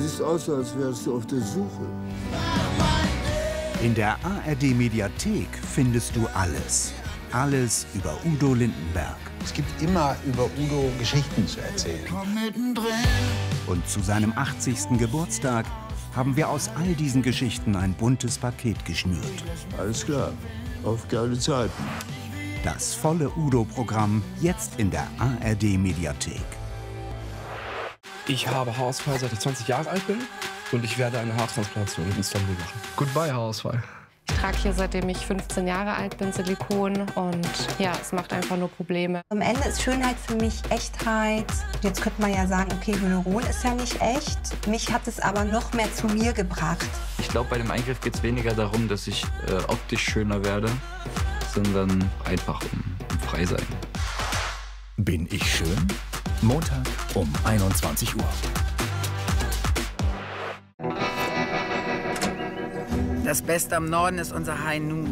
siehst aus, als wärst du auf der Suche. In der ARD-Mediathek findest du alles. Alles über Udo Lindenberg. Es gibt immer über Udo Geschichten zu erzählen. Und zu seinem 80. Geburtstag haben wir aus all diesen Geschichten ein buntes Paket geschnürt. Alles klar, auf geile Zeiten. Das volle Udo-Programm jetzt in der ARD-Mediathek. Ich habe Haarausfall, seit ich 20 Jahre alt bin. Und ich werde eine Haartransplantation in Istanbul machen. Goodbye, Haarausfall. Ich trage hier, seitdem ich 15 Jahre alt bin, Silikon. Und ja, es macht einfach nur Probleme. Am Ende ist Schönheit für mich Echtheit. Jetzt könnte man ja sagen, okay, Hyaluron ist ja nicht echt. Mich hat es aber noch mehr zu mir gebracht. Ich glaube, bei dem Eingriff geht es weniger darum, dass ich optisch schöner werde, sondern einfach um frei sein. Bin ich schön? Montag um 21 Uhr. Das Beste am Norden ist unser High Noon.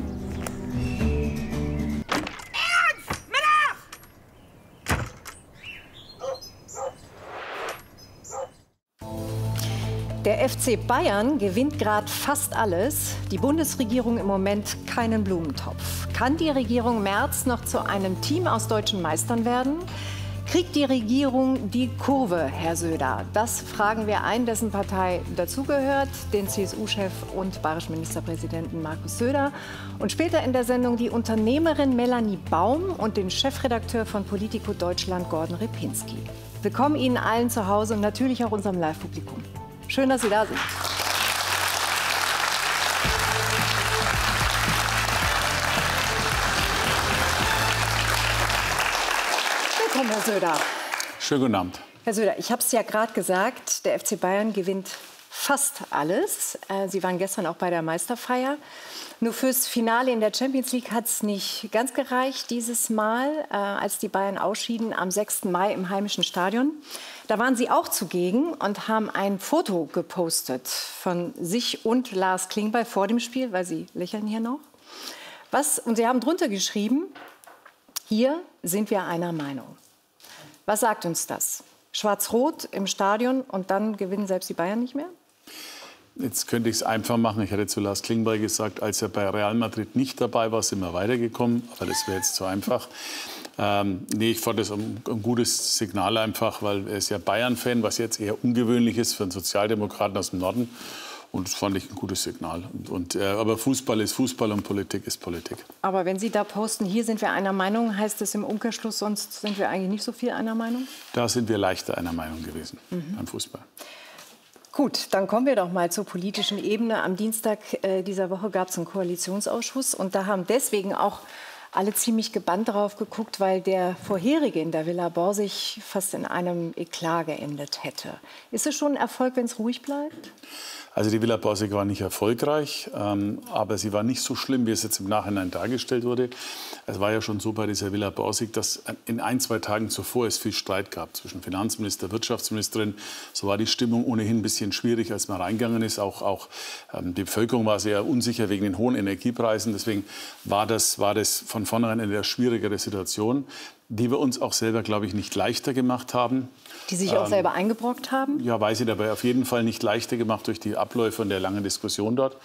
Der FC Bayern gewinnt gerade fast alles. Die Bundesregierung im Moment keinen Blumentopf. Kann die Regierung Merz noch zu einem Team aus deutschen Meistern werden? Kriegt die Regierung die Kurve, Herr Söder? Das fragen wir einen, dessen Partei dazugehört, den CSU-Chef und bayerischen Ministerpräsidenten Markus Söder. Und später in der Sendung die Unternehmerin Melanie Baum und den Chefredakteur von Politico Deutschland, Gordon Repinski. Willkommen Ihnen allen zu Hause und natürlich auch unserem Live-Publikum. Schön, dass Sie da sind. Willkommen, Herr Söder. Schönen guten Abend. Herr Söder, ich habe es ja gerade gesagt, der FC Bayern gewinnt fast alles. Sie waren gestern auch bei der Meisterfeier. Nur fürs Finale in der Champions League hat es nicht ganz gereicht dieses Mal, als die Bayern ausschieden am 6. Mai im heimischen Stadion. Da waren Sie auch zugegen und haben ein Foto gepostet von sich und Lars Klingbeil vor dem Spiel, weil Sie lächeln hier noch. Und Sie haben drunter geschrieben, hier sind wir einer Meinung. Was sagt uns das? Schwarz-Rot im Stadion und dann gewinnen selbst die Bayern nicht mehr? Jetzt könnte ich es einfach machen. Ich hatte zu Lars Klingbeil gesagt, als er bei Real Madrid nicht dabei war, sind wir weitergekommen. Aber das wäre jetzt zu einfach. Nee, ich fand das ein gutes Signal einfach, weil er ist ja Bayern-Fan, was jetzt eher ungewöhnlich ist für einen Sozialdemokraten aus dem Norden. Und das fand ich ein gutes Signal. Aber Fußball ist Fußball und Politik ist Politik. Aber wenn Sie da posten, hier sind wir einer Meinung, heißt das im Umkehrschluss, sonst sind wir eigentlich nicht so viel einer Meinung? Da sind wir leichter einer Meinung gewesen beim Fußball. Gut, dann kommen wir doch mal zur politischen Ebene. Am Dienstag dieser Woche gab es einen Koalitionsausschuss. Und da haben deswegen auch alle ziemlich gebannt drauf geguckt, weil der vorherige in der Villa Borsig fast in einem Eklat geendet hätte. Ist es schon ein Erfolg, wenn es ruhig bleibt? Also die Villa Borsig war nicht erfolgreich, aber sie war nicht so schlimm, wie es jetzt im Nachhinein dargestellt wurde. Es war ja schon so bei dieser Villa Borsig, dass in 1-2 Tagen zuvor es viel Streit gab zwischen Finanzminister, Wirtschaftsministerin. So war die Stimmung ohnehin ein bisschen schwierig, als man reingegangen ist. Auch die Bevölkerung war sehr unsicher wegen den hohen Energiepreisen. Deswegen war das von vornherein eine schwierigere Situation, die wir uns auch selber, glaube ich, nicht leichter gemacht haben. Die sich auch selber eingebrockt haben? Ja, weiß ich, aber auf jeden Fall nicht leichter gemacht durch die Abläufe und der langen Diskussion dort.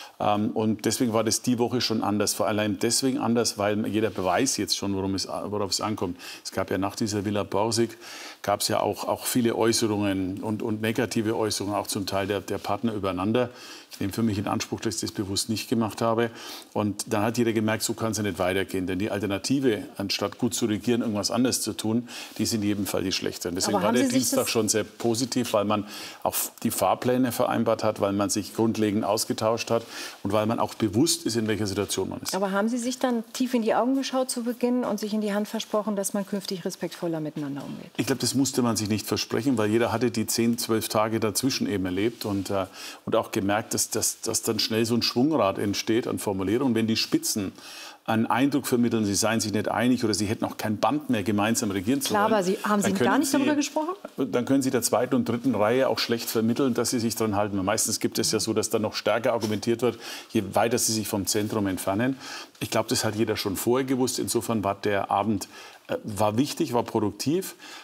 Und deswegen war das die Woche schon anders. Vor allem deswegen anders, weil jeder weiß jetzt schon, worauf es ankommt. Es gab ja nach dieser Villa Borsig gab es ja auch viele Äußerungen und negative Äußerungen, auch zum Teil der Partner übereinander. Ich nehme für mich in Anspruch, dass ich das bewusst nicht gemacht habe. Und dann hat jeder gemerkt, so kann es ja nicht weitergehen. Denn die Alternative, anstatt gut zu regieren, irgendwas anderes zu tun, die ist in jedem Fall die schlechte. Und deswegen war der Dienstag schon sehr positiv, weil man auch die Fahrpläne vereinbart hat, weil man sich grundlegend ausgetauscht hat und weil man auch bewusst ist, in welcher Situation man ist. Aber haben Sie sich dann tief in die Augen geschaut zu Beginn und sich in die Hand versprochen, dass man künftig respektvoller miteinander umgeht? Ich glaube, das musste man sich nicht versprechen, weil jeder hatte die 10-12 Tage dazwischen eben erlebt und auch gemerkt, dass dann schnell so ein Schwungrad entsteht an Formulierungen. Wenn die Spitzen einen Eindruck vermitteln, sie seien sich nicht einig oder sie hätten auch kein Band mehr, gemeinsam regieren zu wollen. Klar, aber haben Sie gar nicht darüber gesprochen? Dann können Sie der zweiten und dritten Reihe auch schlecht vermitteln, dass sie sich daran halten. Und meistens gibt es ja so, dass dann noch stärker argumentiert wird, je weiter sie sich vom Zentrum entfernen. Ich glaube, das hat jeder schon vorher gewusst. Insofern war der Abend war wichtig, war produktiv.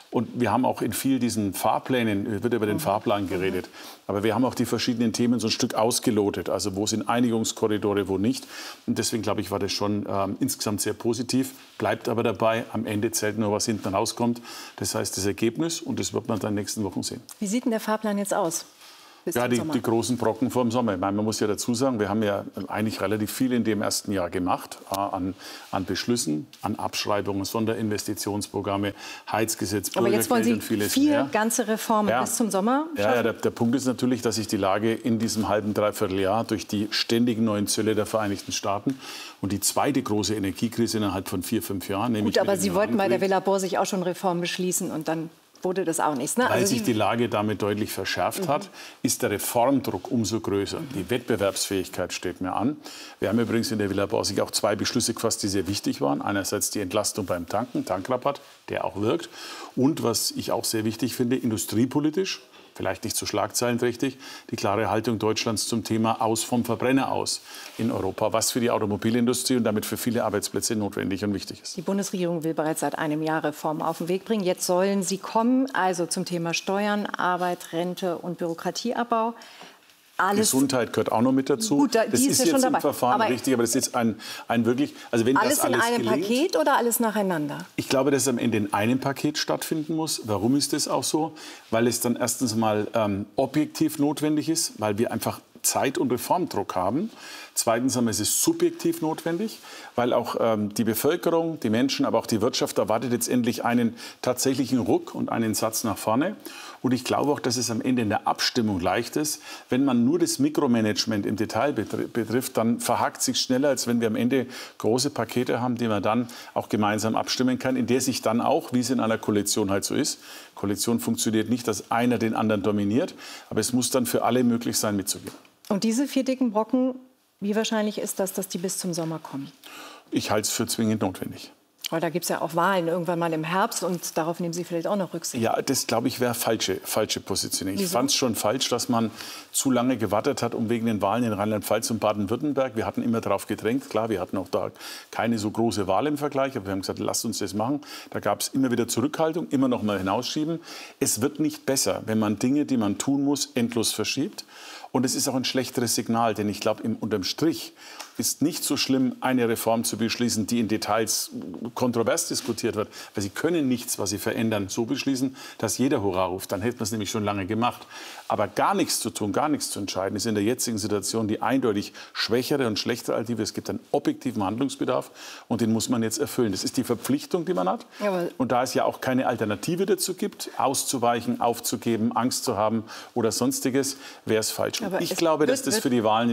Und wir haben auch in vielen diesen Fahrplänen, wird über den Fahrplan geredet, aber wir haben auch die verschiedenen Themen so ein Stück ausgelotet, also wo sind Einigungskorridore, wo nicht. Und deswegen, glaube ich, war das schon insgesamt sehr positiv, bleibt aber dabei, am Ende zählt nur, was hinten rauskommt. Das heißt, das Ergebnis, und das wird man dann in den nächsten Wochen sehen. Wie sieht denn der Fahrplan jetzt aus? Ja, die großen Brocken vor dem Sommer. Ich meine, man muss ja dazu sagen, wir haben ja eigentlich relativ viel in dem ersten Jahr gemacht an Beschlüssen, an Abschreibungen, Sonderinvestitionsprogramme, Heizgesetz, aber jetzt wollen Sie und vieles 4 mehr. ganze Reformen bis zum Sommer schaffen? Ja, der Punkt ist natürlich, dass sich die Lage in diesem halben, dreiviertel Jahr durch die ständigen neuen Zölle der Vereinigten Staaten und die zweite große Energiekrise innerhalb von 4, 5 Jahren. Gut, aber Sie wollten bei der Villa Borsig auch schon Reformen beschließen und dann wurde das auch nichts. Ne? Weil also sich die Lage damit deutlich verschärft hat, ist der Reformdruck umso größer. Die Wettbewerbsfähigkeit steht mir an. Wir haben übrigens in der Villa Borsig auch 2 Beschlüsse gefasst, die sehr wichtig waren. Einerseits die Entlastung beim Tanken, Tankrabatt, der auch wirkt. Und was ich auch sehr wichtig finde, industriepolitisch, vielleicht nicht so schlagzeilenträchtig, die klare Haltung Deutschlands zum Thema aus vom Verbrenner aus in Europa, was für die Automobilindustrie und damit für viele Arbeitsplätze notwendig und wichtig ist. Die Bundesregierung will bereits seit einem Jahr Reformen auf den Weg bringen. Jetzt sollen sie kommen, also zum Thema Steuern, Arbeit, Rente und Bürokratieabbau. Alles Gesundheit gehört auch noch mit dazu. Gut, das ist jetzt im Verfahren richtig, aber das ist jetzt ein wirklich... Also wenn alles das in einem gelingt, Paket oder alles nacheinander? Ich glaube, dass es am Ende in einem Paket stattfinden muss. Warum ist das auch so? Weil es dann erstens mal objektiv notwendig ist, weil wir einfach Zeit- und Reformdruck haben. Zweitens einmal ist es subjektiv notwendig, weil auch die Bevölkerung, die Menschen, aber auch die Wirtschaft erwartet jetzt endlich einen tatsächlichen Ruck und einen Satz nach vorne. Und ich glaube auch, dass es am Ende in der Abstimmung leicht ist. Wenn man nur das Mikromanagement im Detail betrifft, dann verhakt sich schneller, als wenn wir am Ende große Pakete haben, die man dann auch gemeinsam abstimmen kann, in der sich dann auch, wie es in einer Koalition halt so ist, Koalition funktioniert nicht, dass einer den anderen dominiert, aber es muss dann für alle möglich sein, mitzugehen. Und diese 4 dicken Brocken, wie wahrscheinlich ist das, dass die bis zum Sommer kommen? Ich halte es für zwingend notwendig. Weil da gibt es ja auch Wahlen irgendwann mal im Herbst und darauf nehmen Sie vielleicht auch noch Rücksicht. Ja, das glaube ich wäre falsche Positionierung. Ich fand es schon falsch, dass man zu lange gewartet hat, um wegen den Wahlen in Rheinland-Pfalz und Baden-Württemberg. Wir hatten immer darauf gedrängt. Klar, wir hatten auch da keine so große Wahl im Vergleich. Aber wir haben gesagt, lasst uns das machen. Da gab es immer wieder Zurückhaltung, immer noch mal hinausschieben. Es wird nicht besser, wenn man Dinge, die man tun muss, endlos verschiebt. Und es ist auch ein schlechteres Signal, denn ich glaube, unterm Strich ist nicht so schlimm, eine Reform zu beschließen, die in Details kontrovers diskutiert wird. Weil Sie können nichts, was Sie verändern, so beschließen, dass jeder Hurra ruft. Dann hätte man es nämlich schon lange gemacht. Aber gar nichts zu tun, gar nichts zu entscheiden, ist in der jetzigen Situation die eindeutig schwächere und schlechtere Alternative. Es gibt einen objektiven Handlungsbedarf und den muss man jetzt erfüllen. Das ist die Verpflichtung, die man hat. Und da es ja auch keine Alternative dazu gibt, auszuweichen, aufzugeben, Angst zu haben oder Sonstiges, wäre es falsch. Aber ich glaube, dass das für die Wahlen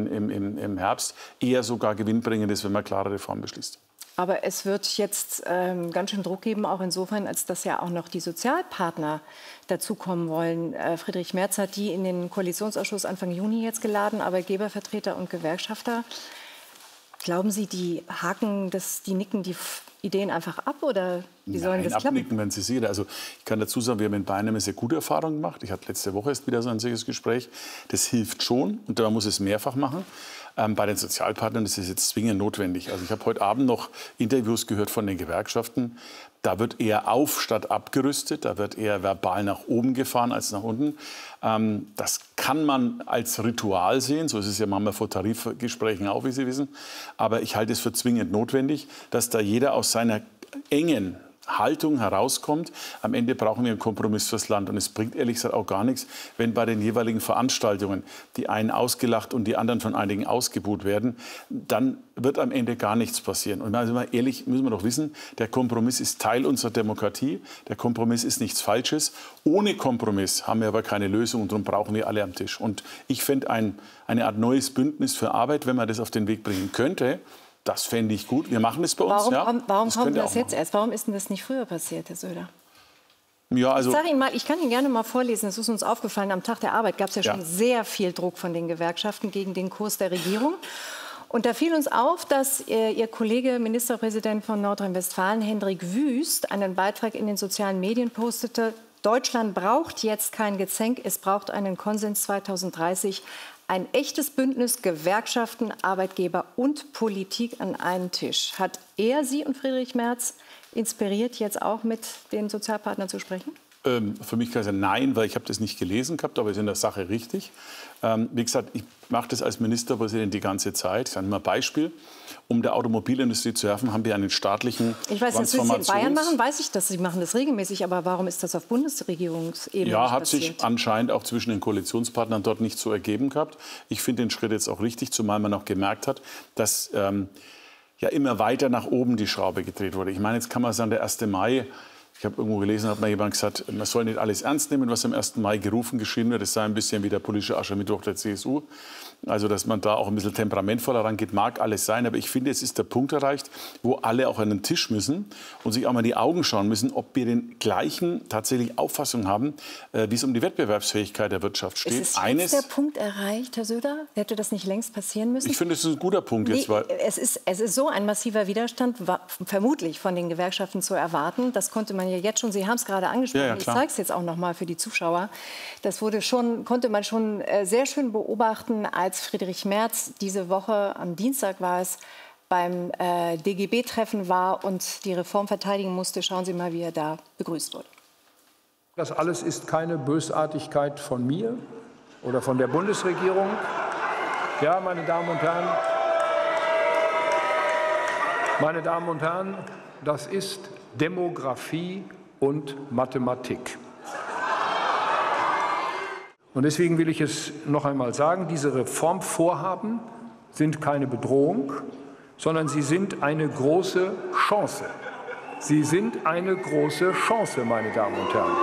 im Herbst eher sogar gewinnbringend ist, wenn man klare Reformen beschließt. Aber es wird jetzt ganz schön Druck geben, auch insofern, als dass ja auch noch die Sozialpartner dazukommen wollen. Friedrich Merz hat die in den Koalitionsausschuss Anfang Juni jetzt geladen, Arbeitgebervertreter und Gewerkschafter. Glauben Sie, die nicken die Ideen einfach ab oder wie sollen das klappen? Abnicken, wenn Sie sehen. Also ich kann dazu sagen, wir haben in Bayern eine sehr gute Erfahrung gemacht. Ich hatte letzte Woche erst wieder so ein solches Gespräch. Das hilft schon und man muss es mehrfach machen. Bei den Sozialpartnern ist es jetzt zwingend notwendig. Also ich habe heute Abend noch Interviews gehört von den Gewerkschaften. Da wird eher auf statt abgerüstet. Da wird eher verbal nach oben gefahren als nach unten. Das kann man als Ritual sehen. So ist es ja manchmal vor Tarifgesprächen auch, wie Sie wissen. Aber ich halte es für zwingend notwendig, dass da jeder aus seiner engen Haltung herauskommt. Am Ende brauchen wir einen Kompromiss fürs Land. Und es bringt ehrlich gesagt auch gar nichts, wenn bei den jeweiligen Veranstaltungen die einen ausgelacht und die anderen von einigen ausgebuht werden. Dann wird am Ende gar nichts passieren. Und also mal ehrlich, müssen wir doch wissen, der Kompromiss ist Teil unserer Demokratie. Der Kompromiss ist nichts Falsches. Ohne Kompromiss haben wir aber keine Lösung und darum brauchen wir alle am Tisch. Und ich fände eine Art neues Bündnis für Arbeit, wenn man das auf den Weg bringen könnte. Das fände ich gut. Wir machen es bei uns. Warum kommt das jetzt erst? Warum ist denn das nicht früher passiert, Herr Söder? Ja, also ich kann Ihnen gerne mal vorlesen, es ist uns aufgefallen, am Tag der Arbeit gab es ja schon sehr viel Druck von den Gewerkschaften gegen den Kurs der Regierung. Und da fiel uns auf, dass Ihr Kollege, Ministerpräsident von Nordrhein-Westfalen, Hendrik Wüst, einen Beitrag in den sozialen Medien postete: Deutschland braucht jetzt kein Gezänk, es braucht einen Konsens 2030. Ein echtes Bündnis Gewerkschaften, Arbeitgeber und Politik an einen Tisch. Hat er, Sie und Friedrich Merz inspiriert, jetzt auch mit den Sozialpartnern zu sprechen? Für mich kann ich sagen, nein, weil ich habe das nicht gelesen gehabt, aber es ist in der Sache richtig. Wie gesagt, ich mache das als Ministerpräsident die ganze Zeit. Ich sage mal ein Beispiel. Um der Automobilindustrie zu helfen, haben wir einen staatlichen Ich weiß, dass Sie in Bayern machen, weiß ich, dass Sie machen das regelmäßig. Aber warum ist das auf Bundesregierungsebene nicht passiert? passiert? Sich anscheinend auch zwischen den Koalitionspartnern dort nicht so ergeben gehabt. Ich finde den Schritt jetzt auch richtig, zumal man auch gemerkt hat, dass ja immer weiter nach oben die Schraube gedreht wurde. Ich meine, jetzt kann man sagen, der 1. Mai... Ich habe irgendwo gelesen, hat mal jemand gesagt, man soll nicht alles ernst nehmen, was am 1. Mai gerufen, geschrien wird. Das sei ein bisschen wie der politische Aschermittwoch der CSU. Also, dass man da auch ein bisschen temperamentvoller rangeht, mag alles sein. Aber ich finde, es ist der Punkt erreicht, wo alle auch an den Tisch müssen und sich auch mal in die Augen schauen müssen, ob wir den gleichen tatsächlich Auffassung haben, wie es um die Wettbewerbsfähigkeit der Wirtschaft steht. Ist jetzt der Punkt erreicht, Herr Söder? Hätte das nicht längst passieren müssen? Ich finde, es ist ein guter Punkt jetzt. Weil es ist so ein massiver Widerstand, vermutlich von den Gewerkschaften zu erwarten. Das konnte man ja jetzt schon, Sie haben es gerade angesprochen, ja, ich zeige es jetzt auch noch mal für die Zuschauer. Das konnte man schon sehr schön beobachten, als Friedrich Merz diese Woche, am Dienstag war es, beim DGB-Treffen war und die Reform verteidigen musste. Schauen Sie mal, wie er da begrüßt wurde. Das alles ist keine Bösartigkeit von mir oder von der Bundesregierung. Ja, meine Damen und Herren, das ist Demografie und Mathematik. Und deswegen will ich es noch einmal sagen, diese Reformvorhaben sind keine Bedrohung, sondern sie sind eine große Chance. Sie sind eine große Chance, meine Damen und Herren.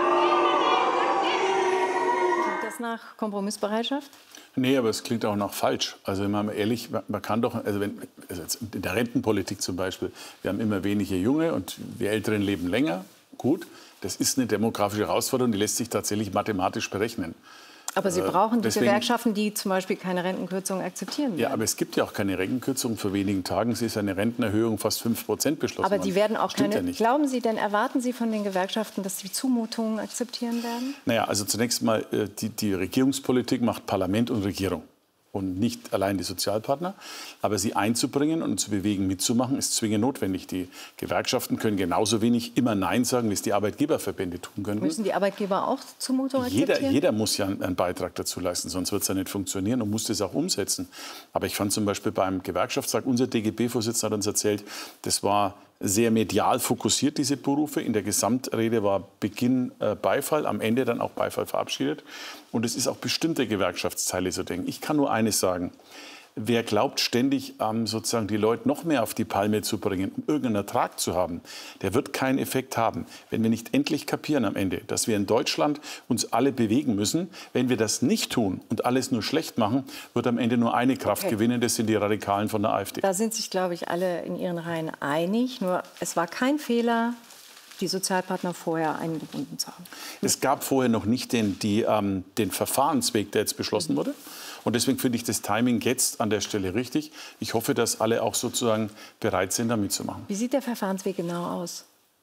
Klingt das nach Kompromissbereitschaft? Nee, aber es klingt auch noch falsch. Also wenn man mal ehrlich, man kann doch, also in der Rentenpolitik zum Beispiel, wir haben immer weniger Junge und wir Älteren leben länger. Gut, das ist eine demografische Herausforderung, die lässt sich tatsächlich mathematisch berechnen. Aber Sie brauchen die Gewerkschaften, die zum Beispiel keine Rentenkürzung akzeptieren werden. Ja, aber es gibt ja auch keine Rentenkürzung. Vor wenigen Tagen ist eine Rentenerhöhung fast 5% beschlossen. Aber die werden auch keine. Ja nicht. Glauben Sie denn, erwarten Sie von den Gewerkschaften, dass sie Zumutungen akzeptieren werden? Naja, also zunächst mal, die Regierungspolitik macht Parlament und Regierung. Und nicht allein die Sozialpartner. Aber sie einzubringen und zu bewegen, mitzumachen, ist zwingend notwendig. Die Gewerkschaften können genauso wenig immer Nein sagen, wie es die Arbeitgeberverbände tun können. Müssen die Arbeitgeber auch Zumutungen akzeptieren? Jeder muss ja einen Beitrag dazu leisten, sonst wird es ja nicht funktionieren und muss das auch umsetzen. Aber ich fand zum Beispiel beim Gewerkschaftstag, unser DGB-Vorsitzender hat uns erzählt, das war sehr medial fokussiert, diese Berufe. In der Gesamtrede war Beginn Beifall, am Ende dann auch Beifall verabschiedet. Und es ist auch bestimmte Gewerkschaftsteile so denken. Ich kann nur eines sagen. Wer glaubt, ständig sozusagen die Leute noch mehr auf die Palme zu bringen, um irgendeinen Ertrag zu haben, der wird keinen Effekt haben. Wenn wir nicht endlich kapieren am Ende, dass wir in Deutschland uns alle bewegen müssen, wenn wir das nicht tun und alles nur schlecht machen, wird am Ende nur eine Kraft gewinnen, das sind die Radikalen von der AfD. Da sind sich, glaube ich, alle in ihren Reihen einig. Nur es war kein Fehler, die Sozialpartner vorher eingebunden zu haben. Es gab vorher noch nicht den Verfahrensweg, der jetzt beschlossen wurde. Und deswegen finde ich das Timing jetzt an der Stelle richtig. Ich hoffe, dass alle auch sozusagen bereit sind, da mitzumachen. Wie sieht der Verfahrensweg genau aus?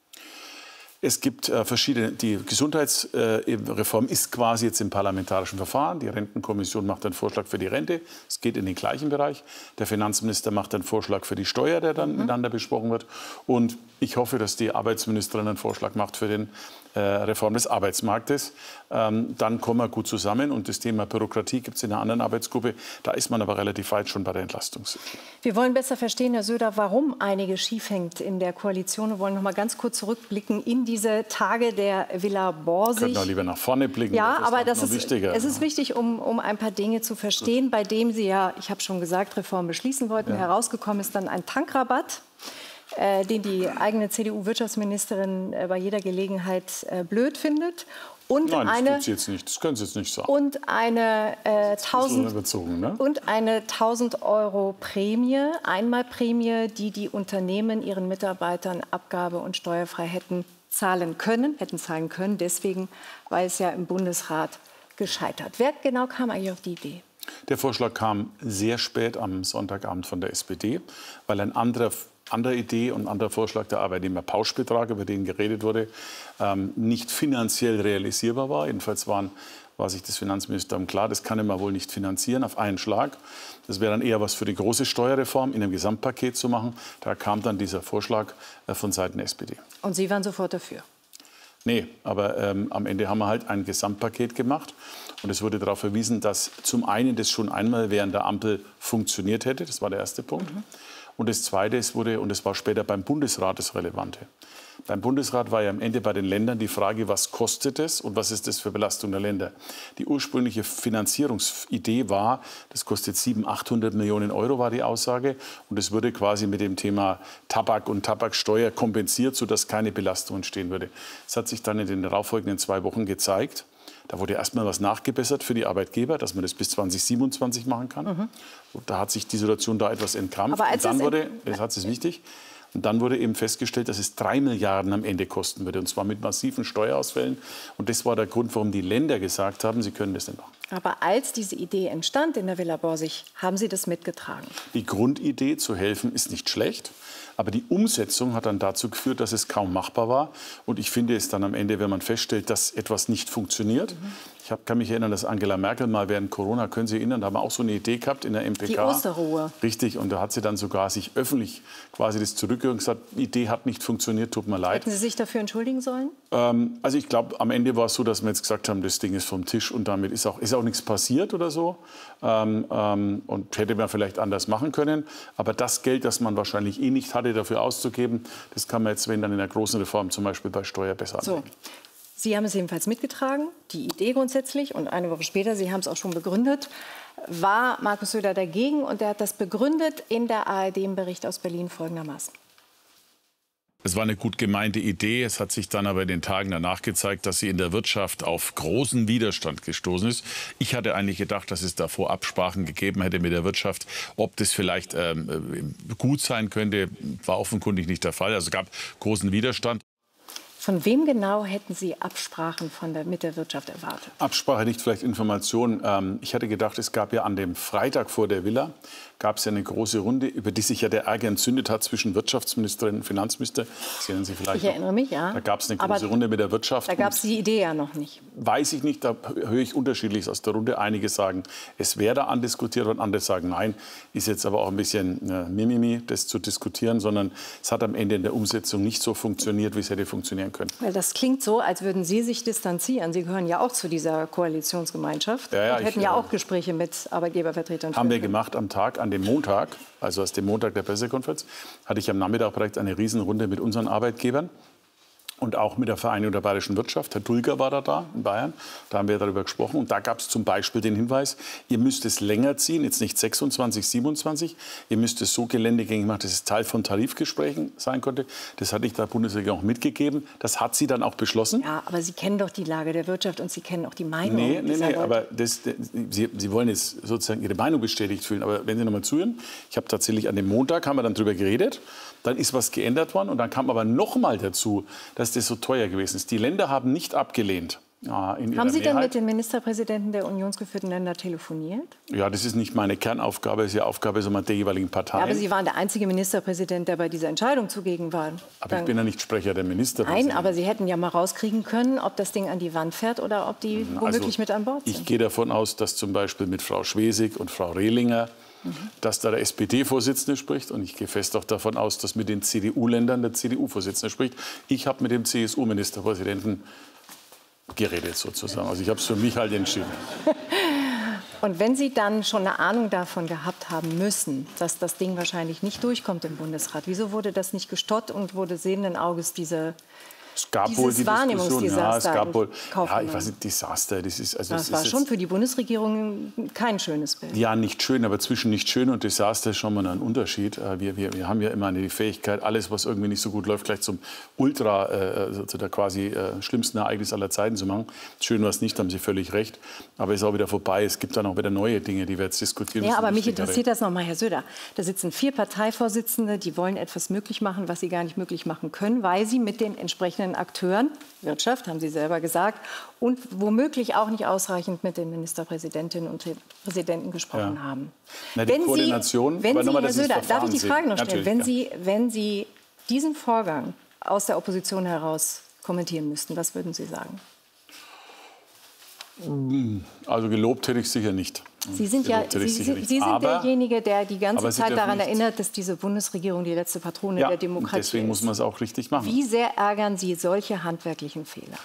Es gibt verschiedene. Die Gesundheitsreform ist quasi jetzt im parlamentarischen Verfahren. Die Rentenkommission macht einen Vorschlag für die Rente. Es geht in den gleichen Bereich. Der Finanzminister macht einen Vorschlag für die Steuer, der dann miteinander besprochen wird. Und ich hoffe, dass die Arbeitsministerin einen Vorschlag macht für den Reform des Arbeitsmarktes. Dann kommen wir gut zusammen. Und das Thema Bürokratie gibt es in einer anderen Arbeitsgruppe. Da ist man aber relativ weit schon bei der Entlastung. Wir wollen besser verstehen, Herr Söder, warum einiges schief hängt in der Koalition. Wir wollen noch mal ganz kurz zurückblicken in diese Tage der Villa Borsig. Wir können auch lieber nach vorne blicken. Ja, aber es ist wichtig, um ein paar Dinge zu verstehen, bei dem Sie ja, ich habe schon gesagt, Reform beschließen wollten. Ja. Herausgekommen ist dann ein Tankrabatt, den die eigene CDU-Wirtschaftsministerin bei jeder Gelegenheit blöd findet. Und Nein, das jetzt nicht. Das können Sie jetzt nicht sagen. Und eine 1.000 Euro Prämie, Einmalprämie, die die Unternehmen ihren Mitarbeitern abgabe- und steuerfrei hätten zahlen können. Deswegen war es ja im Bundesrat gescheitert. Wer genau kam eigentlich auf die Idee? Der Vorschlag kam sehr spät am Sonntagabend von der SPD, weil eine andere Idee und anderer Vorschlag, der Arbeitnehmerpauschbetrag, über den geredet wurde, nicht finanziell realisierbar war. Jedenfalls waren war sich das Finanzministerium klar, das kann man wohl nicht finanzieren auf einen Schlag. Das wäre dann eher was für die große Steuerreform in einem Gesamtpaket zu machen. Da kam dann dieser Vorschlag von Seiten der SPD. Und Sie waren sofort dafür? Nee, aber am Ende haben wir halt ein Gesamtpaket gemacht. Und es wurde darauf verwiesen, dass zum einen das schon einmal während der Ampel funktioniert hätte. Das war der erste Punkt. Und das Zweite, und das war später beim Bundesrat das Relevante. Beim Bundesrat war ja am Ende bei den Ländern die Frage, was kostet es und was ist das für Belastung der Länder. Die ursprüngliche Finanzierungsidee war, das kostet 700, 800 Millionen Euro, war die Aussage. Und es würde quasi mit dem Thema Tabak und Tabaksteuer kompensiert, sodass keine Belastung entstehen würde. Das hat sich dann in den darauffolgenden 2 Wochen gezeigt. Da wurde erst mal was nachgebessert für die Arbeitgeber, dass man das bis 2027 machen kann. Und da hat sich die Situation da etwas entkrampft. Aber als und dann wurde, das ist wichtig, und dann wurde eben festgestellt, dass es 3 Milliarden am Ende kosten würde, und zwar mit massiven Steuerausfällen. Und das war der Grund, warum die Länder gesagt haben, sie können das nicht machen. Aber als diese Idee entstand in der Villa Borsig, haben Sie das mitgetragen? Die Grundidee zu helfen ist nicht schlecht. Aber die Umsetzung hat dann dazu geführt, dass es kaum machbar war. Und ich finde es dann am Ende, wenn man feststellt, dass etwas nicht funktioniert. Ich kann mich erinnern, dass Angela Merkel mal während Corona, können Sie erinnern, da haben wir auch so eine Idee gehabt in der MPK. Die Osterruhe. Richtig, und da hat sie dann sogar sich öffentlich quasi das zurückgehört und gesagt, die Idee hat nicht funktioniert, tut mir leid. Hätten Sie sich dafür entschuldigen sollen? Also ich glaube, am Ende war es so, dass wir jetzt gesagt haben, das Ding ist vom Tisch und damit ist auch nichts passiert oder so. Und hätte man vielleicht anders machen können. Aber das Geld, das man wahrscheinlich eh nicht hatte, dafür auszugeben, das kann man jetzt, wenn dann in der großen Reform zum Beispiel bei Steuer besser anlegen. So. Sie haben es jedenfalls mitgetragen, die Idee grundsätzlich. Und eine Woche später, Sie haben es auch schon begründet, war Markus Söder dagegen. Und er hat das begründet in der ARD im Bericht aus Berlin folgendermaßen. Es war eine gut gemeinte Idee. Es hat sich dann aber in den Tagen danach gezeigt, dass sie in der Wirtschaft auf großen Widerstand gestoßen ist. Ich hatte eigentlich gedacht, dass es davor Absprachen gegeben hätte mit der Wirtschaft. Ob das vielleicht gut sein könnte, war offenkundig nicht der Fall. Also es gab großen Widerstand. Von wem genau hätten Sie Absprachen mit der Wirtschaft erwartet? Absprache nicht, vielleicht Information. Ich hatte gedacht, es gab ja an dem Freitag vor der Villa gab es ja eine große Runde, über die sich ja der Ärger entzündet hat zwischen Wirtschaftsministerin und Finanzminister. Das erinnern Sie vielleicht Ich erinnere mich, ja. Da gab es eine große Runde mit der Wirtschaft. Da gab es die Idee ja noch nicht. Weiß ich nicht, da höre ich Unterschiedliches aus der Runde. Einige sagen, es wäre da andiskutiert worden, andere sagen, nein. Ist jetzt aber auch ein bisschen Mimimi, das zu diskutieren, sondern es hat am Ende in der Umsetzung nicht so funktioniert, wie es hätte funktionieren können. Weil das klingt so, als würden Sie sich distanzieren. Sie gehören ja auch zu dieser Koalitionsgemeinschaft und hätten ja auch Gespräche mit Arbeitgebervertretern. Haben wir gemacht am Tag, an dem Montag, also aus dem Montag der Pressekonferenz, hatte ich am Nachmittag direkt eine Riesenrunde mit unseren Arbeitgebern und auch mit der Vereinigung der bayerischen Wirtschaft. Herr Dulger war da in Bayern. Da haben wir darüber gesprochen. Und da gab es zum Beispiel den Hinweis, ihr müsst es länger ziehen, jetzt nicht 26, 27. Ihr müsst es so geländegängig machen, dass es Teil von Tarifgesprächen sein konnte. Das hatte ich der Bundesregierung auch mitgegeben. Das hat sie dann auch beschlossen. Ja, aber Sie kennen doch die Lage der Wirtschaft und Sie kennen auch die Meinung. Nee, aber Sie wollen jetzt sozusagen Ihre Meinung bestätigt fühlen. Aber wenn Sie noch mal zuhören, ich habe tatsächlich an dem Montag, haben wir dann darüber geredet. Dann ist was geändert worden und dann kam aber noch mal dazu, dass das so teuer gewesen ist. Die Länder haben nicht abgelehnt. Haben Sie denn mit den Ministerpräsidenten der unionsgeführten Länder telefoniert? Ja, das ist nicht meine Kernaufgabe, das ist die Aufgabe der jeweiligen Parteien. Ja, aber Sie waren der einzige Ministerpräsident, der bei dieser Entscheidung zugegen war. Aber ich bin ja nicht Sprecher der Ministerpräsidenten. Nein, aber Sie hätten ja mal rauskriegen können, ob das Ding an die Wand fährt oder ob die womöglich mit an Bord sind. Ich gehe davon aus, dass zum Beispiel mit Frau Schwesig und Frau Rehlinger, dass da der SPD-Vorsitzende spricht. Und ich gehe fest auch davon aus, dass mit den CDU-Ländern der CDU-Vorsitzende spricht. Ich habe mit dem CSU-Ministerpräsidenten geredet sozusagen. Also ich habe es für mich halt entschieden. Und wenn Sie dann schon eine Ahnung davon gehabt haben müssen, dass das Ding wahrscheinlich nicht durchkommt im Bundesrat, wieso wurde das nicht gestoppt und wurde sehenden Auges dieses Wahrnehmungsdesaster? Es gab wohl, ich weiß nicht, Desaster. Das war schon für die Bundesregierung kein schönes Bild. Ja, nicht schön, aber zwischen nicht schön und Desaster ist schon mal ein Unterschied. Wir haben ja immer die Fähigkeit, alles, was irgendwie nicht so gut läuft, gleich zum zu der quasi schlimmsten Ereignis aller Zeiten zu machen. Schön war es nicht, haben Sie völlig recht. Aber es ist auch wieder vorbei. Es gibt dann auch wieder neue Dinge, die wir jetzt diskutieren müssen. Ja, aber mich interessiert das noch mal, Herr Söder. Da sitzen 4 Parteivorsitzende, die wollen etwas möglich machen, was sie gar nicht möglich machen können, weil sie mit den entsprechenden Akteuren, Wirtschaft, haben Sie selber gesagt, und womöglich auch nicht ausreichend mit den Ministerpräsidentinnen und Präsidenten gesprochen haben. Na, die Koordination, Herr Söder, darf ich die Frage noch stellen? Wenn Sie diesen Vorgang aus der Opposition heraus kommentieren müssten, was würden Sie sagen? Also gelobt hätte ich sicher nicht. Sie sind derjenige, der die ganze Zeit daran erinnert, dass diese Bundesregierung die letzte Patrone der Demokratie ist. Deswegen muss man es auch richtig machen. Wie sehr ärgern Sie solche handwerklichen Fehler?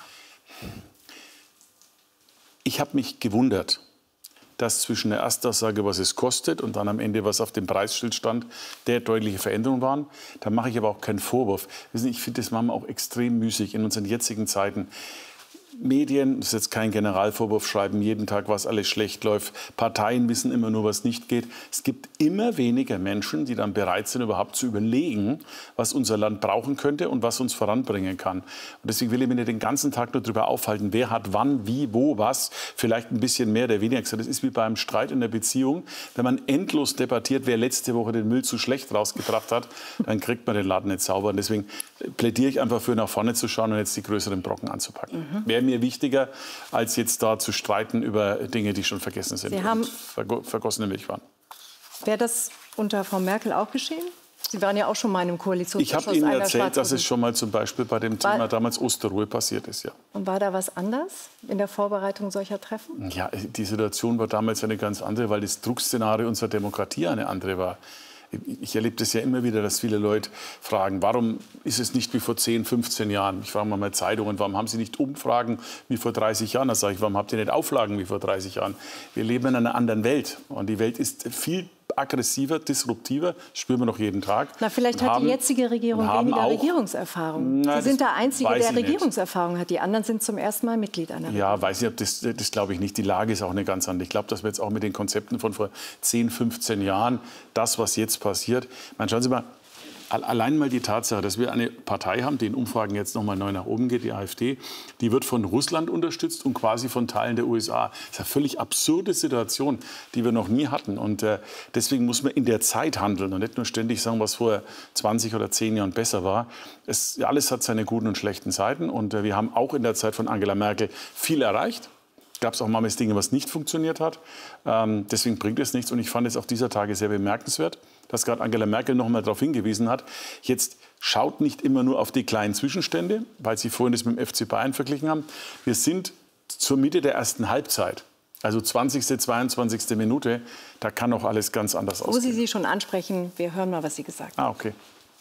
Ich habe mich gewundert, dass zwischen der Erstaussage, was es kostet, und dann am Ende, was auf dem Preisschild stand, der deutliche Veränderungen waren. Da mache ich aber auch keinen Vorwurf. Ich finde das manchmal auch extrem müßig in unseren jetzigen Zeiten. Medien, das ist jetzt kein Generalvorwurf, schreiben jeden Tag, was alles schlecht läuft. Parteien wissen immer nur, was nicht geht. Es gibt immer weniger Menschen, die dann bereit sind, überhaupt zu überlegen, was unser Land brauchen könnte und was uns voranbringen kann. Und deswegen will ich mich den ganzen Tag nur darüber aufhalten, wer hat wann, wie, wo, was. Vielleicht ein bisschen mehr oder weniger gesagt. Das ist wie beim Streit in der Beziehung. Wenn man endlos debattiert, wer letzte Woche den Müll zu schlecht rausgebracht hat, dann kriegt man den Laden nicht sauber. Und deswegen plädiere ich einfach für, nach vorne zu schauen und jetzt die größeren Brocken anzupacken. Wäre mir wichtiger, als jetzt da zu streiten über Dinge, die schon vergessen sind und vergossene Milch waren. Wäre das unter Frau Merkel auch geschehen? Sie waren ja auch schon mal in einem Koalitionsausschuss. Ich habe Ihnen erzählt, dass es schon mal zum Beispiel bei dem Thema damals Osterruhe passiert ist. Ja. Und war da was anders in der Vorbereitung solcher Treffen? Ja, die Situation war damals eine ganz andere, weil das Druckszenario unserer Demokratie eine andere war. Ich erlebe das ja immer wieder, dass viele Leute fragen, warum ist es nicht wie vor 10, 15 Jahren? Ich frage mal Zeitungen, warum haben sie nicht Umfragen wie vor 30 Jahren? Da sage ich, warum habt ihr nicht Auflagen wie vor 30 Jahren? Wir leben in einer anderen Welt und die Welt ist viel aggressiver, disruptiver, spüren wir noch jeden Tag. Na, vielleicht hat die jetzige Regierung weniger Regierungserfahrung. Sie sind der Einzige, der Regierungserfahrung hat. Die anderen sind zum ersten Mal Mitglied einer Regierung. Ja, weiß ich, das glaube ich nicht. Die Lage ist auch eine ganz andere. Ich glaube, dass wir jetzt auch mit den Konzepten von vor 10, 15 Jahren, das, was jetzt passiert, schauen Sie mal, allein mal die Tatsache, dass wir eine Partei haben, die in Umfragen jetzt noch mal neu nach oben geht, die AfD, die wird von Russland unterstützt und quasi von Teilen der USA. Das ist eine völlig absurde Situation, die wir noch nie hatten. Und deswegen muss man in der Zeit handeln und nicht nur ständig sagen, was vor 20 oder 10 Jahren besser war. Alles hat seine guten und schlechten Seiten. Und wir haben auch in der Zeit von Angela Merkel viel erreicht. Gab es auch mal Dinge, was nicht funktioniert hat. Deswegen bringt es nichts. Und ich fand es auch dieser Tage sehr bemerkenswert, dass gerade Angela Merkel noch mal darauf hingewiesen hat, jetzt schaut nicht immer nur auf die kleinen Zwischenstände, weil Sie vorhin das mit dem FC Bayern verglichen haben. Wir sind zur Mitte der ersten Halbzeit, also 20., 22. Minute, da kann auch alles ganz anders aussehen. Wo Sie schon ansprechen, wir hören mal, was Sie gesagt haben. Okay.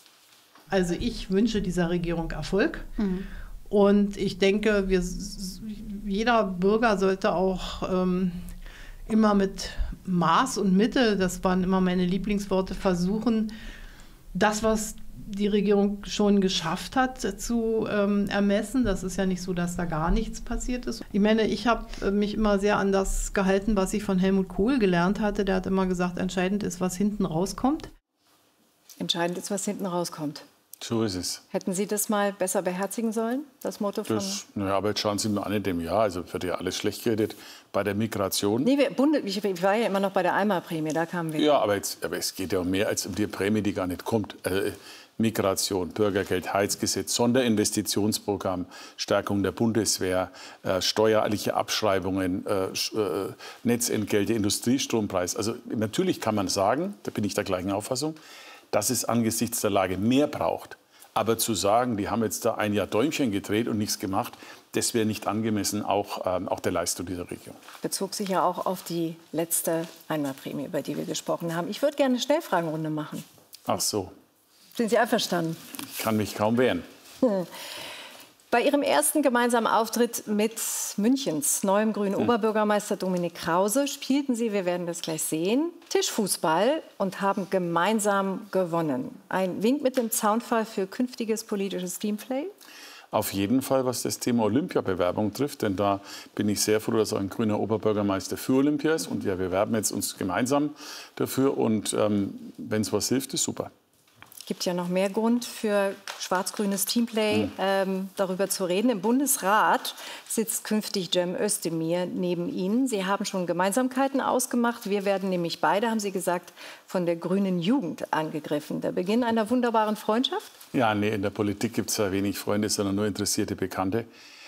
Also ich wünsche dieser Regierung Erfolg. Und ich denke, jeder Bürger sollte auch immer mit Maß und Mitte, das waren immer meine Lieblingsworte, versuchen, das, was die Regierung schon geschafft hat, zu ermessen. Das ist ja nicht so, dass da gar nichts passiert ist. Ich meine, ich habe mich immer sehr an das gehalten, was ich von Helmut Kohl gelernt hatte. Der hat immer gesagt, entscheidend ist, was hinten rauskommt. Entscheidend ist, was hinten rauskommt. So ist es. Hätten Sie das mal besser beherzigen sollen, das Motto von... Naja, aber jetzt schauen Sie mal an in dem Jahr, also wird ja alles schlecht geredet bei der Migration. Nee, ich war ja immer noch bei der Einmalprämie, da kamen wir. Ja, aber es geht ja um mehr als um die Prämie, die gar nicht kommt. Migration, Bürgergeld, Heizgesetz, Sonderinvestitionsprogramm, Stärkung der Bundeswehr, steuerliche Abschreibungen, Netzentgelte, Industriestrompreis. Also natürlich kann man sagen, da bin ich der gleichen Auffassung, dass es angesichts der Lage mehr braucht. Aber zu sagen, die haben jetzt da ein Jahr Däumchen gedreht und nichts gemacht, das wäre nicht angemessen, auch der Leistung dieser Regierung. Bezog sich ja auch auf die letzte Einmalprämie, über die wir gesprochen haben. Ich würde gerne eine Schnellfragenrunde machen. Ach so. Sind Sie einverstanden? Ich kann mich kaum wehren. Bei Ihrem ersten gemeinsamen Auftritt mit Münchens neuem grünen Oberbürgermeister Dominik Krause spielten Sie, wir werden das gleich sehen, Tischfußball und haben gemeinsam gewonnen. Ein Wink mit dem Zaunfall für künftiges politisches Teamplay? Auf jeden Fall, was das Thema Olympiabewerbung trifft. Denn da bin ich sehr froh, dass ein grüner Oberbürgermeister für Olympia ist. Und wir bewerben jetzt uns gemeinsam dafür. Und wenn es was hilft, ist super. Es gibt ja noch mehr Grund für schwarz-grünes Teamplay, darüber zu reden. Im Bundesrat sitzt künftig Cem Özdemir neben Ihnen. Sie haben schon Gemeinsamkeiten ausgemacht. Wir werden nämlich beide, haben Sie gesagt, von der grünen Jugend angegriffen. Der Beginn einer wunderbaren Freundschaft? Ja, nee, in der Politik gibt es ja wenig Freunde, sondern nur interessierte Bekannte.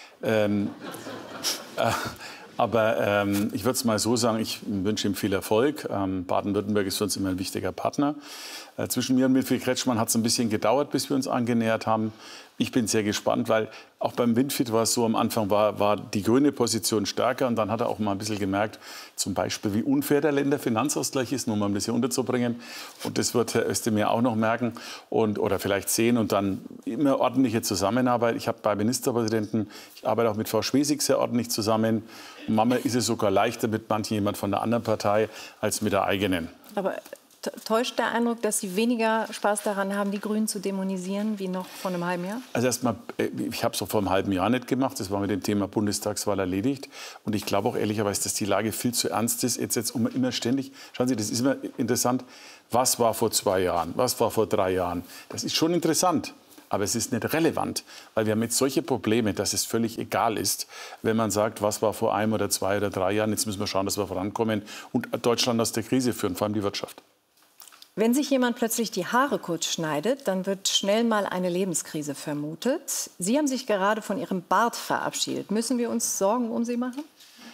Aber ich würde es mal so sagen, ich wünsche ihm viel Erfolg. Baden-Württemberg ist für uns immer ein wichtiger Partner. Zwischen mir und Winfried Kretschmann hat es ein bisschen gedauert, bis wir uns angenähert haben. Ich bin sehr gespannt, weil auch beim Winfried war es so, am Anfang war die grüne Position stärker und dann hat er auch mal ein bisschen gemerkt, zum Beispiel, wie unfair der Länderfinanzausgleich ist, nur mal ein bisschen unterzubringen. Und das wird Herr Özdemir auch noch merken oder vielleicht sehen und dann immer ordentliche Zusammenarbeit. Ich habe bei Ministerpräsidenten, ich arbeite auch mit Frau Schwesig sehr ordentlich zusammen. Und manchmal ist es sogar leichter mit manchen jemand von der anderen Partei als mit der eigenen. Aber täuscht der Eindruck, dass Sie weniger Spaß daran haben, die Grünen zu dämonisieren, wie noch vor einem halben Jahr? Also erstmal, ich habe es vor einem halben Jahr nicht gemacht. Das war mit dem Thema Bundestagswahl erledigt. Und ich glaube auch ehrlicherweise, dass die Lage viel zu ernst ist. Jetzt immer ständig. Schauen Sie, das ist immer interessant. Was war vor 2 Jahren? Was war vor 3 Jahren? Das ist schon interessant. Aber es ist nicht relevant, weil wir haben jetzt solche Probleme, dass es völlig egal ist, wenn man sagt, was war vor 1 oder 2 oder 3 Jahren. Jetzt müssen wir schauen, dass wir vorankommen und Deutschland aus der Krise führen, vor allem die Wirtschaft. Wenn sich jemand plötzlich die Haare kurz schneidet, dann wird schnell mal eine Lebenskrise vermutet. Sie haben sich gerade von Ihrem Bart verabschiedet. Müssen wir uns Sorgen um Sie machen?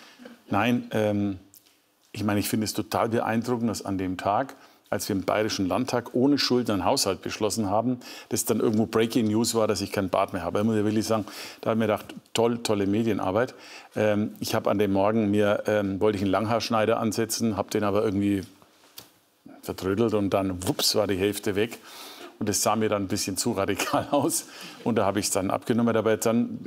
Nein, ich meine, ich finde es total beeindruckend, dass an dem Tag, als wir im Bayerischen Landtag ohne Schulden einen Haushalt beschlossen haben, das dann irgendwo Breaking News war, dass ich keinen Bart mehr habe. Ich muss ja wirklich sagen, da habe ich mir gedacht, tolle Medienarbeit. Ich habe an dem Morgen wollte ich einen Langhaarschneider ansetzen, habe den aber irgendwie vertrödelt und dann, wups, war die Hälfte weg. Und das sah mir dann ein bisschen zu radikal aus. Und da habe ich es dann abgenommen. Aber dann,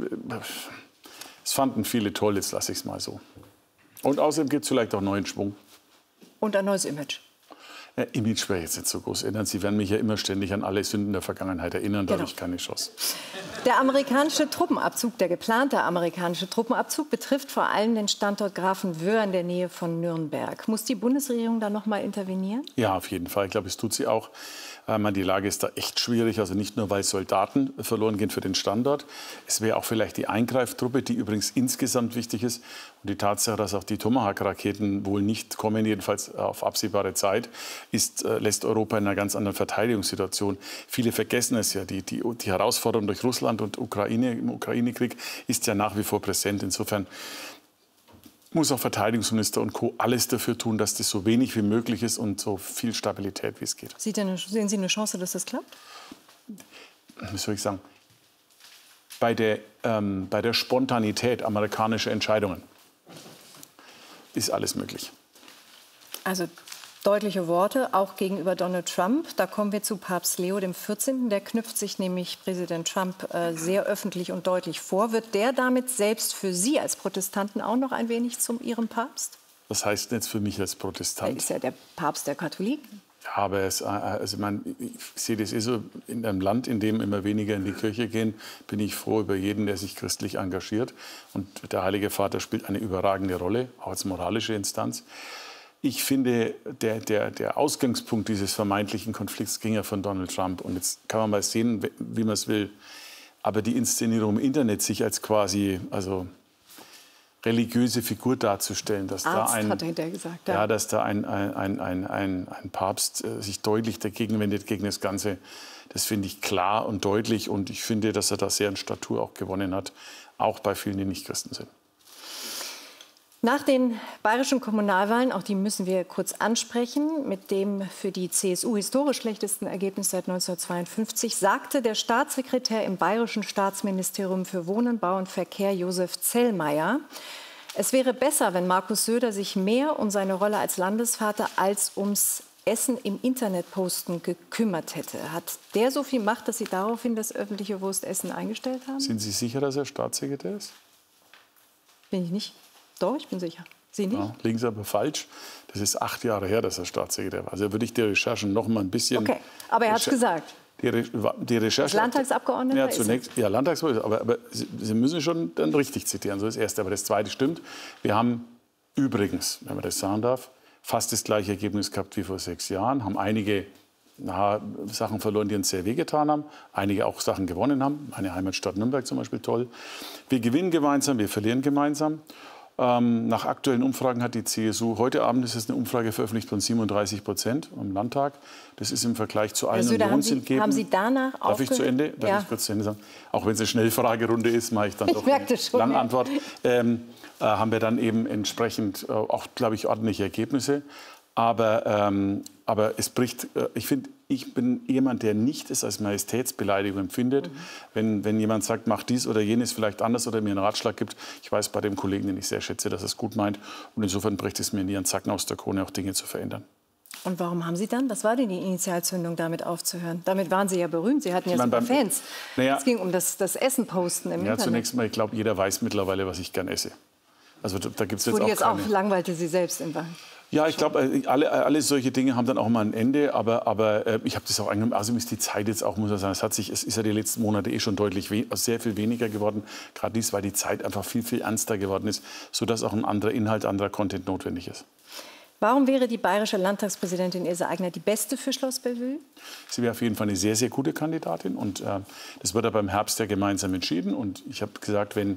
es fanden viele toll, jetzt lasse ich es mal so. Und außerdem gibt es vielleicht auch neuen Schwung. Und ein neues Image. Image wäre jetzt nicht so groß ändern. Sie werden mich ja immer ständig an alle Sünden der Vergangenheit erinnern. Da habe ich keine Chance. Der amerikanische Truppenabzug, der geplante amerikanische Truppenabzug, betrifft vor allem den Standort Grafenwöhr in der Nähe von Nürnberg. Muss die Bundesregierung da noch mal intervenieren? Ja, auf jeden Fall. Ich glaube, es tut sie auch. Die Lage ist da echt schwierig. Also nicht nur, weil Soldaten verloren gehen für den Standort. Es wäre auch vielleicht die Eingreiftruppe, die übrigens insgesamt wichtig ist. Und die Tatsache, dass auch die Tomahawk-Raketen wohl nicht kommen, jedenfalls auf absehbare Zeit, lässt Europa in einer ganz anderen Verteidigungssituation. Viele vergessen es ja. Die Herausforderung durch Russland und Ukraine im Ukraine-Krieg ist ja nach wie vor präsent. Insofern muss auch Verteidigungsminister und Co. alles dafür tun, dass das so wenig wie möglich ist und so viel Stabilität wie es geht. Sehen Sie eine Chance, dass das klappt? Wie soll ich sagen? Bei der Spontanität amerikanischer Entscheidungen ist alles möglich. Also deutliche Worte, auch gegenüber Donald Trump. Da kommen wir zu Papst Leo XIV. Der knüpft sich nämlich Präsident Trump sehr öffentlich und deutlich vor. Wird der damit selbst für Sie als Protestanten auch noch ein wenig zu Ihrem Papst? Was heißt denn jetzt für mich als Protestant? Er ist ja der Papst der Katholiken. Ja, aber ich sehe das so, in einem Land, in dem immer weniger in die Kirche gehen, bin ich froh über jeden, der sich christlich engagiert. Und der Heilige Vater spielt eine überragende Rolle, auch als moralische Instanz. Ich finde, der Ausgangspunkt dieses vermeintlichen Konflikts ging ja von Donald Trump. Und jetzt kann man mal sehen, wie man es will. Aber die Inszenierung im Internet, sich als quasi religiöse Figur darzustellen, dass Arzt, da hat er hinterher gesagt, ja, dass da ein Papst sich deutlich dagegen wendet, gegen das Ganze, das finde ich klar und deutlich. Und ich finde, dass er da sehr an Statur auch gewonnen hat, auch bei vielen, die nicht Christen sind. Nach den bayerischen Kommunalwahlen, auch die müssen wir kurz ansprechen, mit dem für die CSU historisch schlechtesten Ergebnis seit 1952, sagte der Staatssekretär im Bayerischen Staatsministerium für Wohnen, Bau und Verkehr, Josef Zellmeier, es wäre besser, wenn Markus Söder sich mehr um seine Rolle als Landesvater als ums Essen im Internet posten gekümmert hätte. Hat der so viel Macht, dass Sie daraufhin das öffentliche Wurstessen eingestellt haben? Sind Sie sicher, dass er Staatssekretär ist? Bin ich nicht. Doch, ich bin sicher. Sie nicht? Ja, liegen Sie aber falsch. Das ist 8 Jahre her, dass er Staatssekretär war. Also würde ich die Recherchen noch mal ein bisschen... Okay, aber er hat es gesagt. Die Recherche... Als Landtagsabgeordneter? Ja, zunächst, ja, Landtagsabgeordneter. Aber Sie müssen schon dann richtig zitieren. So ist das Erste. Aber das Zweite stimmt. Wir haben übrigens, wenn man das sagen darf, fast das gleiche Ergebnis gehabt wie vor 6 Jahren. Haben einige Sachen verloren, die uns sehr wehgetan haben. Einige auch Sachen gewonnen haben. Meine Heimatstadt Nürnberg zum Beispiel, toll. Wir gewinnen gemeinsam, wir verlieren gemeinsam. Nach aktuellen Umfragen hat die CSU, heute Abend ist es eine Umfrage veröffentlicht von 37% im Landtag. Das ist im Vergleich zu allen Unionsergebnissen. Haben Sie danach Darf ich zu Ende? Darf ich kurz zu Ende sagen? Auch wenn es eine Schnellfragerunde ist, mache ich dann doch eine lange Antwort. Haben wir dann eben entsprechend auch, glaube ich, ordentliche Ergebnisse. Aber es bricht, ich bin jemand, der nicht es als Majestätsbeleidigung empfindet, wenn jemand sagt, mach dies oder jenes vielleicht anders oder mir einen Ratschlag gibt. Ich weiß bei dem Kollegen, den ich sehr schätze, dass er es gut meint. Und insofern bricht es mir nie einen Zacken aus der Krone, auch Dinge zu verändern. Und warum haben Sie dann, was war denn die Initialzündung, damit aufzuhören? Damit waren Sie ja berühmt, Sie hatten ja super Fans. Es ging um das Essen-Posten im Internet. Zunächst mal, ich glaube, jeder weiß mittlerweile, was ich gern esse. Also da gibt's jetzt auch langweilte Sie selbst in Wahrheit. Ja, ich glaube, alle solche Dinge haben dann auch mal ein Ende, aber ich habe das auch angenommen. Also ist die Zeit jetzt auch, muss man sagen, es ist ja die letzten Monate schon deutlich sehr viel weniger geworden. Gerade dies, weil die Zeit einfach viel, viel ernster geworden ist, sodass auch ein anderer Inhalt, anderer Content notwendig ist. Warum wäre die bayerische Landtagspräsidentin Ilse Aigner die beste für Schloss Bellevue? Sie wäre auf jeden Fall eine sehr, sehr gute Kandidatin. Und das wird ja beim Herbst ja gemeinsam entschieden. Und ich habe gesagt, wenn